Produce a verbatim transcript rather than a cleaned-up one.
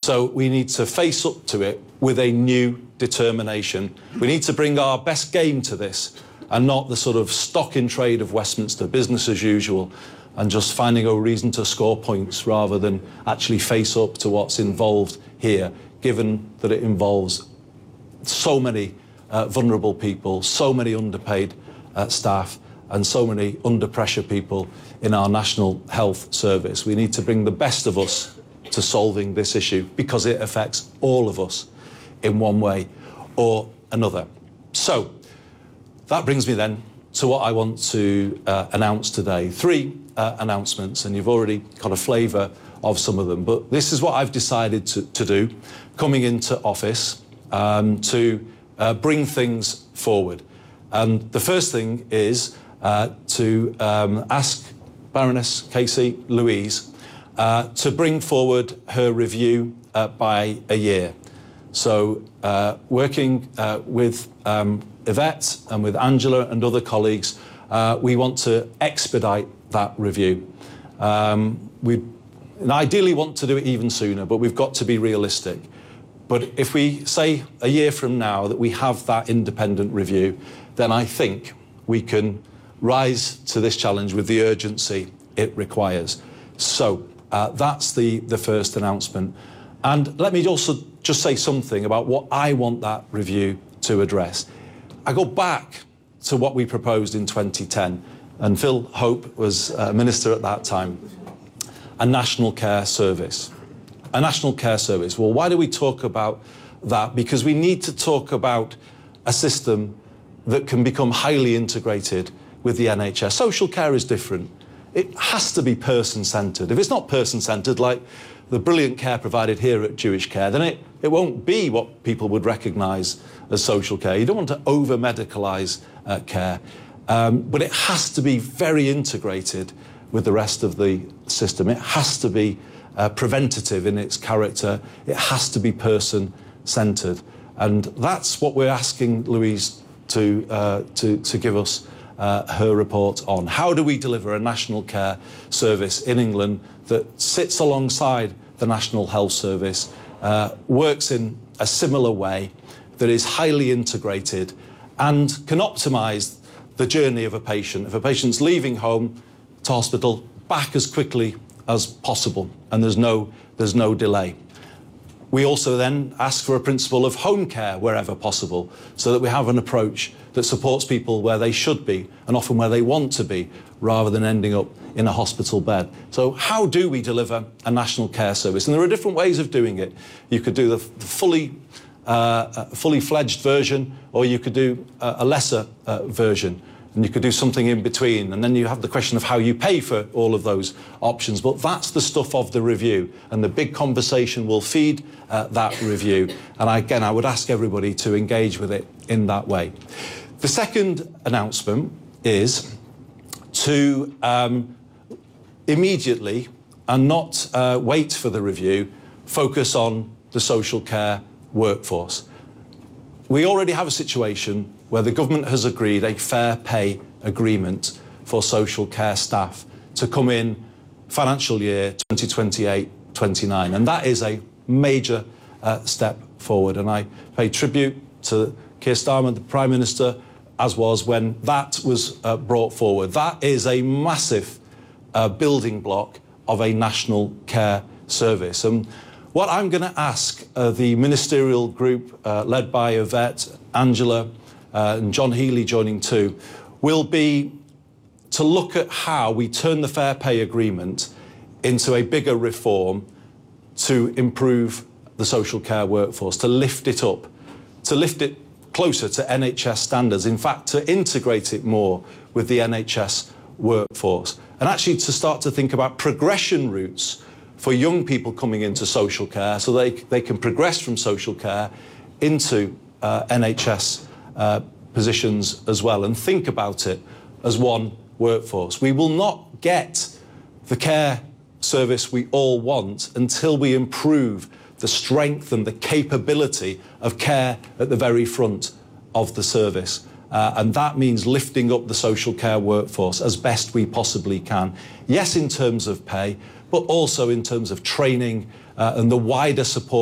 So we need to face up to it with a new determination. We need to bring our best game to this and not the sort of stock in trade of Westminster, business as usual, and just finding a reason to score points rather than actually face up to what's involved here, given that it involves so many uh, vulnerable people, so many underpaid uh, staff, and so many under pressure people in our National Health Service. We need to bring the best of us to solving this issue because it affects all of us in one way or another. So that brings me then to what I want to uh, announce today. Three uh, announcements, and you've already got a flavour of some of them, but this is what I've decided to, to do coming into office, um, to uh, bring things forward. And the first thing is uh, to um, ask Baroness Casey Louise uh, to bring forward her review uh, by a year. So uh, working uh, with um, Yvette and with Angela and other colleagues, uh, we want to expedite that review. Um, we ideally want to do it even sooner, but we've got to be realistic. But if we say a year from now that we have that independent review, then I think we can rise to this challenge with the urgency it requires. So uh, that's the, the first announcement. And let me also just say something about what I want that review to address. I go back to what we proposed in twenty ten, and Phil Hope was uh, Minister at that time, a national care service. A national care service. Well, why do we talk about that? Because we need to talk about a system that can become highly integrated with the N H S. Social care is different. It has to be person-centred. If it's not person-centred, like the brilliant care provided here at Jewish Care, then it, it won't be what people would recognise as social care. You don't want to over-medicalise uh, care, um, but it has to be very integrated with the rest of the system. It has to be uh, preventative in its character. It has to be person-centred. And that's what we're asking Louise to, uh, to, to give us Uh, her report on. How do we deliver a national care service in England that sits alongside the National Health Service, uh, works in a similar way, that is highly integrated and can optimise the journey of a patient. If a patient's leaving home to hospital, back as quickly as possible, and there's no, there's no delay. We also then ask for a principle of home care wherever possible, so that we have an approach that supports people where they should be and often where they want to be, rather than ending up in a hospital bed. So how do we deliver a national care service? And there are different ways of doing it. You could do the fully, uh, fully fledged version, or you could do a lesser uh, version. And you could do something in between, and then you have the question of how you pay for all of those options. But that's the stuff of the review, and the big conversation will feed uh, that review. And again, I would ask everybody to engage with it in that way. The second announcement is to um, immediately, and not uh, wait for the review, focus on the social care workforce. We already have a situation where the government has agreed a fair pay agreement for social care staff to come in financial year twenty twenty-eight twenty-nine, and that is a major uh, step forward. And I pay tribute to Keir Starmer, the Prime Minister, as was when that was uh, brought forward. That is a massive uh, building block of a national care service. And what I'm going to ask uh, the ministerial group uh, led by Yvette, Angela, uh, and John Healey joining too, will be to look at how we turn the fair pay agreement into a bigger reform to improve the social care workforce, to lift it up, to lift it closer to N H S standards, in fact, to integrate it more with the N H S workforce, and actually to start to think about progression routes for young people coming into social care, so they, they can progress from social care into uh, N H S uh, positions as well, and think about it as one workforce. We will not get the care service we all want until we improve the strength and the capability of care at the very front of the service. Uh, and that means lifting up the social care workforce as best we possibly can. Yes, in terms of pay, but also in terms of training uh, and the wider support